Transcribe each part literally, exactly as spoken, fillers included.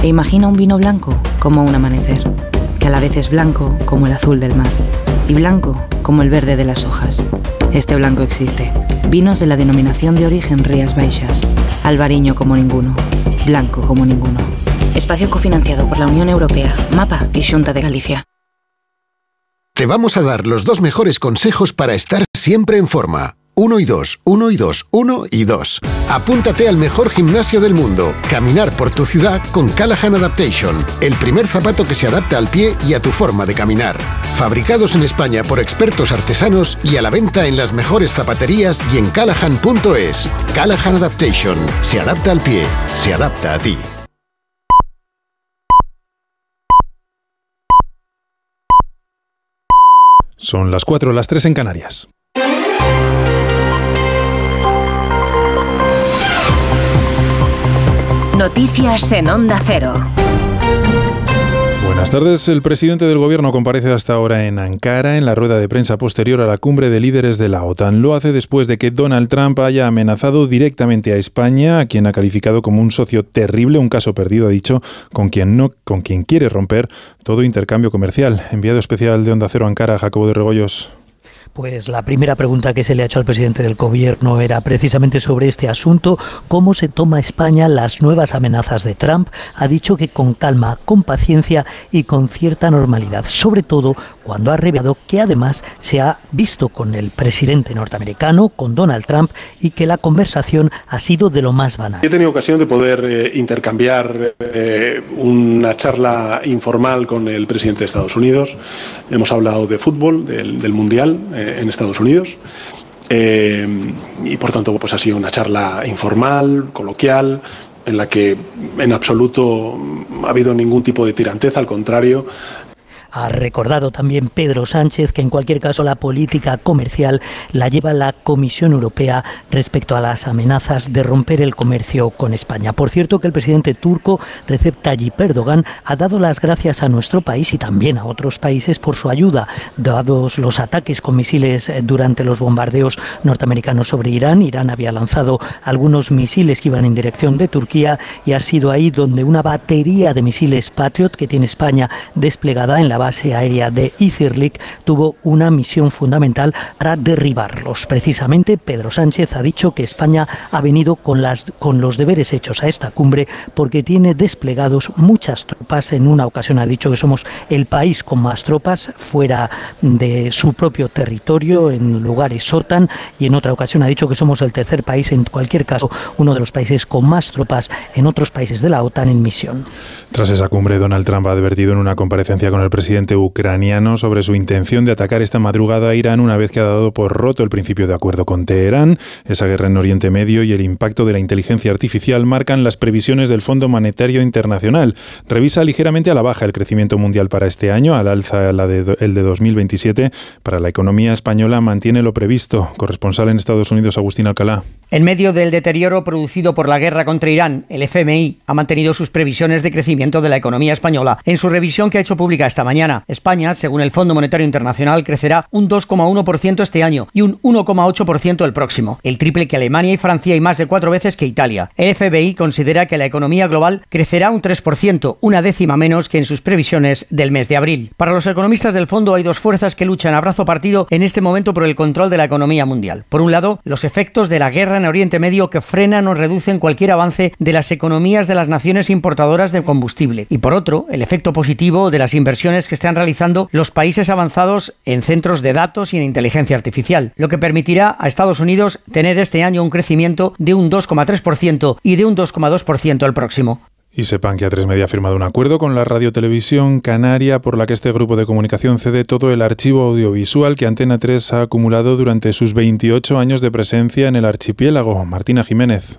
E imagina un vino blanco como un amanecer, que a la vez es blanco como el azul del mar y blanco como el verde de las hojas. Este blanco existe. Vinos de la denominación de origen Rías Baixas. Albariño como ninguno. Blanco como ninguno. Espacio cofinanciado por la Unión Europea, MAPA y Xunta de Galicia. Te vamos a dar los dos mejores consejos para estar siempre en forma. Uno y dos, uno y dos, uno y dos. Apúntate al mejor gimnasio del mundo. Caminar por tu ciudad con Callahan Adaptation. El primer zapato que se adapta al pie y a tu forma de caminar. Fabricados en España por expertos artesanos y a la venta en las mejores zapaterías y en callahan punto es. Callahan Adaptation. Se adapta al pie. Se adapta a ti. Son las cuatro, las tres en Canarias. Noticias en Onda Cero. Buenas tardes. El presidente del Gobierno comparece hasta ahora en Ankara en la rueda de prensa posterior a la cumbre de líderes de la OTAN. Lo hace después de que Donald Trump haya amenazado directamente a España, a quien ha calificado como un socio terrible, un caso perdido, ha dicho, con quien no, con quien quiere romper todo intercambio comercial. Enviado especial de Onda Cero a Ankara, Jacobo de Rebollos. Pues la primera pregunta que se le ha hecho al presidente del Gobierno era precisamente sobre este asunto, cómo se toma España las nuevas amenazas de Trump. Ha dicho que con calma, con paciencia y con cierta normalidad, sobre todo cuando ha revelado que además se ha visto con el presidente norteamericano, con Donald Trump, y que la conversación ha sido de lo más banal. He tenido ocasión de poder eh, intercambiar eh, una charla informal con el presidente de Estados Unidos. Hemos hablado de fútbol, del, del Mundial eh, en Estados Unidos. Eh, y por tanto pues ha sido una charla informal, coloquial, en la que en absoluto ha habido ningún tipo de tiranteza, al contrario. Ha recordado también Pedro Sánchez que en cualquier caso la política comercial la lleva la Comisión Europea respecto a las amenazas de romper el comercio con España. Por cierto, que el presidente turco Recep Tayyip Erdogan ha dado las gracias a nuestro país y también a otros países por su ayuda, dados los ataques con misiles durante los bombardeos norteamericanos sobre Irán. Irán había lanzado algunos misiles que iban en dirección de Turquía y ha sido ahí donde una batería de misiles Patriot que tiene España desplegada en la base aérea de Incirlik tuvo una misión fundamental para derribarlos. Precisamente Pedro Sánchez ha dicho que España ha venido con, las, con los deberes hechos a esta cumbre porque tiene desplegados muchas tropas. En una ocasión ha dicho que somos el país con más tropas fuera de su propio territorio, en lugares OTAN, y en otra ocasión ha dicho que somos el tercer país, en cualquier caso uno de los países con más tropas en otros países de la OTAN en misión. Tras esa cumbre, Donald Trump ha advertido en una comparecencia con el presidente ucraniano sobre su intención de atacar esta madrugada a Irán una vez que ha dado por roto el principio de acuerdo con Teherán. Esa guerra en Oriente Medio y el impacto de la inteligencia artificial marcan las previsiones del Fondo Monetario Internacional. Revisa ligeramente a la baja el crecimiento mundial para este año, al alza la de, el de dos mil veintisiete. Para la economía española mantiene lo previsto. Corresponsal en Estados Unidos, Agustín Alcalá. En medio del deterioro producido por la guerra contra Irán, el F M I ha mantenido sus previsiones de crecimiento de la economía española. En su revisión que ha hecho pública esta mañana, España, según el Fondo Monetario Internacional, crecerá un dos coma uno por ciento este año y un uno coma ocho por ciento el próximo, el triple que Alemania y Francia y más de cuatro veces que Italia. El F M I considera que la economía global crecerá un tres por ciento, una décima menos que en sus previsiones del mes de abril. Para los economistas del fondo hay dos fuerzas que luchan a brazo partido en este momento por el control de la economía mundial. Por un lado, los efectos de la guerra en Oriente Medio que frenan o reducen cualquier avance de las economías de las naciones importadoras de combustible. Y por otro, el efecto positivo de las inversiones que están realizando los países avanzados en centros de datos y en inteligencia artificial, lo que permitirá a Estados Unidos tener este año un crecimiento de un dos coma tres por ciento y de un dos coma dos por ciento el próximo. Y sepan que A tres Media ha firmado un acuerdo con la Radiotelevisión Canaria por la que este grupo de comunicación cede todo el archivo audiovisual que Antena tres ha acumulado durante sus veintiocho años de presencia en el archipiélago. Martina Jiménez.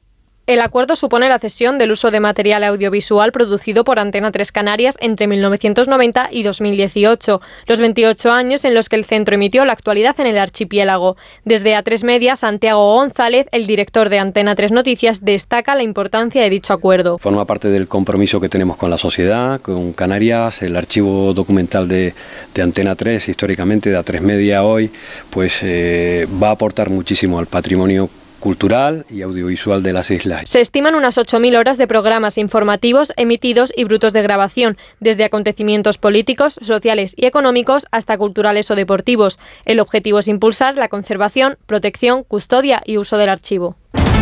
El acuerdo supone la cesión del uso de material audiovisual producido por Antena tres Canarias entre mil novecientos noventa y dos mil dieciocho, los veintiocho años en los que el centro emitió la actualidad en el archipiélago. Desde A tres Media, Santiago González, el director de Antena tres Noticias, destaca la importancia de dicho acuerdo. Forma parte del compromiso que tenemos con la sociedad, con Canarias. El archivo documental de, de Antena tres, históricamente de A tres Media hoy, pues eh, va a aportar muchísimo al patrimonio cultural y audiovisual de las islas. Se estiman unas ocho mil horas de programas informativos emitidos y brutos de grabación, desde acontecimientos políticos, sociales y económicos hasta culturales o deportivos. El objetivo es impulsar la conservación, protección, custodia y uso del archivo.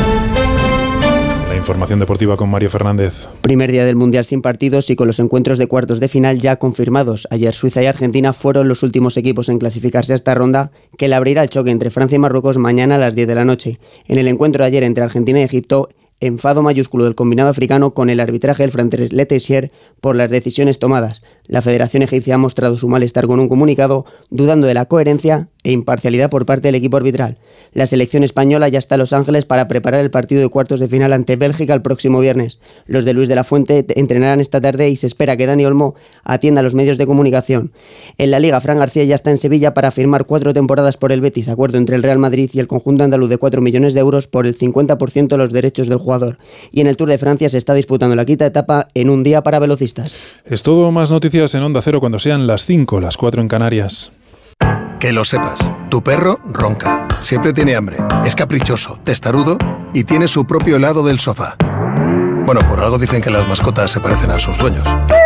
La información deportiva con Mario Fernández. Primer día del Mundial sin partidos y con los encuentros de cuartos de final ya confirmados. Ayer Suiza y Argentina fueron los últimos equipos en clasificarse a esta ronda, que le abrirá el choque entre Francia y Marruecos mañana a las diez de la noche. En el encuentro de ayer entre Argentina y Egipto, enfado mayúsculo del combinado africano con el arbitraje del francés Letessier por las decisiones tomadas. La Federación Egipcia ha mostrado su malestar con un comunicado, dudando de la coherencia e imparcialidad por parte del equipo arbitral. La selección española ya está en Los Ángeles para preparar el partido de cuartos de final ante Bélgica el próximo viernes. Los de Luis de la Fuente entrenarán esta tarde y se espera que Dani Olmo atienda a los medios de comunicación. En la Liga, Fran García ya está en Sevilla para firmar cuatro temporadas por el Betis, acuerdo entre el Real Madrid y el conjunto andaluz de cuatro millones de euros por el cincuenta por ciento de los derechos del jugador. Y en el Tour de Francia se está disputando la quinta etapa en un día para velocistas. Es todo, más noticias en Onda Cero cuando sean las cinco, las cuatro en Canarias. Que lo sepas, tu perro ronca, siempre tiene hambre, es caprichoso, testarudo y tiene su propio lado del sofá. Bueno, por algo dicen que las mascotas se parecen a sus dueños.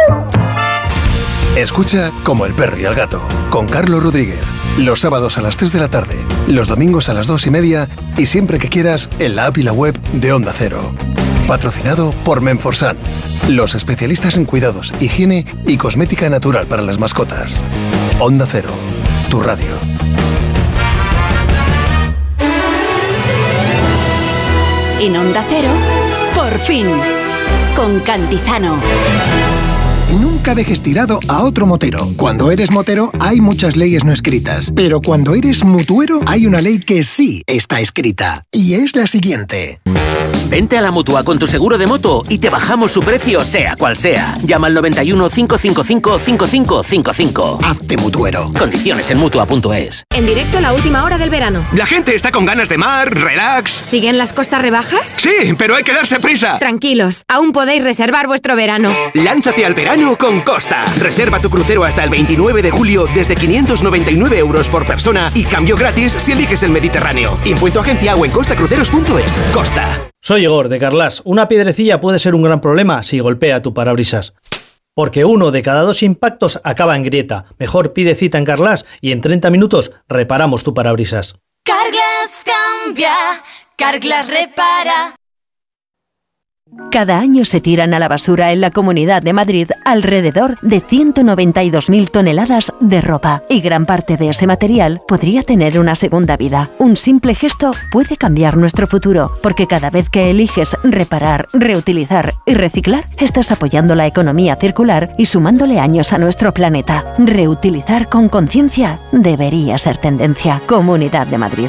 Escucha Como el perro y el gato, con Carlos Rodríguez, los sábados a las tres de la tarde, los domingos a las dos y media y siempre que quieras en la app y la web de Onda Cero. Patrocinado por Menforsan, los especialistas en cuidados, higiene y cosmética natural para las mascotas. Onda Cero, tu radio. En Onda Cero, por fin, con Cantizano. Nunca dejes tirado a otro motero. Cuando eres motero hay muchas leyes no escritas, pero cuando eres mutuero hay una ley que sí está escrita, y es la siguiente. Vente a la Mutua con tu seguro de moto y te bajamos su precio sea cual sea. Llama al noventa y uno, cinco cinco cinco, cinco cinco cinco cinco. Hazte mutuero. Condiciones en Mutua punto es. En directo la última hora del verano. La gente está con ganas de mar, relax. ¿Siguen las costas rebajas? Sí, pero hay que darse prisa. Tranquilos, aún podéis reservar vuestro verano. Lánzate al verano con Costa. Reserva tu crucero hasta el veintinueve de julio desde quinientos noventa y nueve euros por persona y cambio gratis si eliges el Mediterráneo. Info en tu agencia o en costa cruceros punto es. Costa. Soy Igor, de Carlas. Una piedrecilla puede ser un gran problema si golpea tu parabrisas. Porque uno de cada dos impactos acaba en grieta. Mejor pide cita en Carlas y en treinta minutos reparamos tu parabrisas. Carglass cambia, Carglass repara. Cada año se tiran a la basura en la Comunidad de Madrid alrededor de ciento noventa y dos mil toneladas de ropa, y gran parte de ese material podría tener una segunda vida. Un simple gesto puede cambiar nuestro futuro, porque cada vez que eliges reparar, reutilizar y reciclar, estás apoyando la economía circular y sumándole años a nuestro planeta. Reutilizar con conciencia debería ser tendencia. Comunidad de Madrid.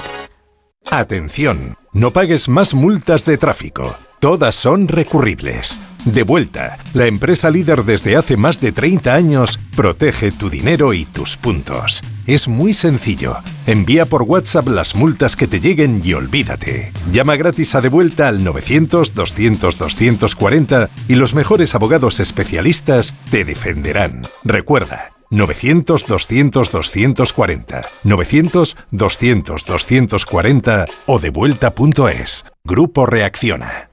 Atención, no pagues más multas de tráfico. Todas son recurribles. Devuelta, la empresa líder desde hace más de treinta años, protege tu dinero y tus puntos. Es muy sencillo. Envía por WhatsApp las multas que te lleguen y olvídate. Llama gratis a Devuelta al novecientos, doscientos, doscientos cuarenta y los mejores abogados especialistas te defenderán. Recuerda, novecientos, doscientos, doscientos cuarenta, novecientos, doscientos, doscientos cuarenta o devuelta punto es. Grupo Reacciona.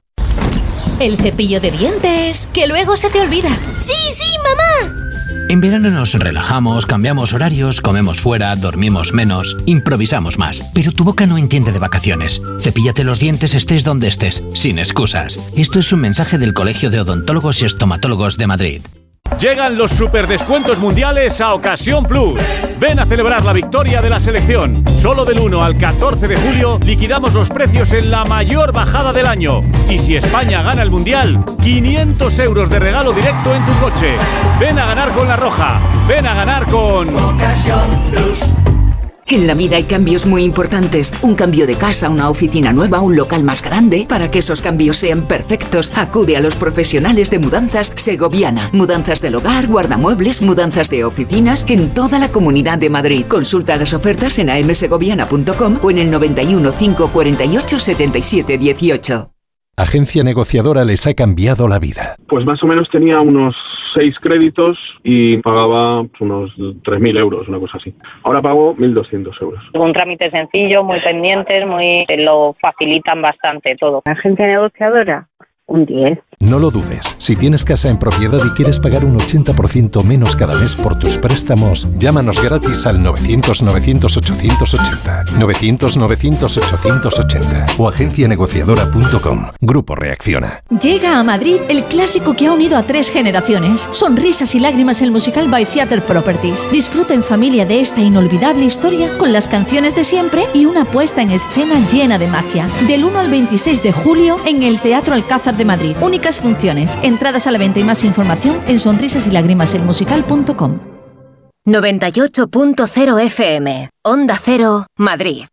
El cepillo de dientes, que luego se te olvida. ¡Sí, sí, mamá! En verano nos relajamos, cambiamos horarios, comemos fuera, dormimos menos, improvisamos más. Pero tu boca no entiende de vacaciones. Cepíllate los dientes estés donde estés, sin excusas. Esto es un mensaje del Colegio de Odontólogos y Estomatólogos de Madrid. Llegan los superdescuentos mundiales a Ocasión Plus. Ven a celebrar la victoria de la selección. Solo del uno al catorce de julio liquidamos los precios en la mayor bajada del año. Y si España gana el mundial, quinientos euros de regalo directo en tu coche. Ven a ganar con La Roja. Ven a ganar con Ocasión Plus. En la vida hay cambios muy importantes. Un cambio de casa, una oficina nueva, un local más grande. Para que esos cambios sean perfectos, acude a los profesionales de Mudanzas Segoviana. Mudanzas del hogar, guardamuebles, mudanzas de oficinas en toda la Comunidad de Madrid. Consulta las ofertas en a m segoviana punto com o en el noventa y uno, cinco cuarenta y ocho, setenta y siete dieciocho. Agencia negociadora les ha cambiado la vida. Pues más o menos tenía unos seis créditos y pagaba unos tres mil euros, una cosa así. Ahora pago mil doscientos euros. Un trámite sencillo, muy pendientes, muy lo facilitan bastante todo. Agencia negociadora, un diez. No lo dudes. Si tienes casa en propiedad y quieres pagar un ochenta por ciento menos cada mes por tus préstamos, llámanos gratis al novecientos novecientos ochocientos ochenta. novecientos novecientos ochocientos ochenta o agencia negociadora punto com. Grupo Reacciona. Llega a Madrid el clásico que ha unido a tres generaciones. Sonrisas y lágrimas, el musical by Theatre Properties. Disfruta en familia de esta inolvidable historia con las canciones de siempre y una puesta en escena llena de magia. Del uno al veintiséis de julio en el Teatro Alcázar de Madrid. Únicas funciones. Entradas a la venta y más información en sonrisas y lágrimas el musical punto com. noventa y ocho punto cero F M. Onda Cero, Madrid.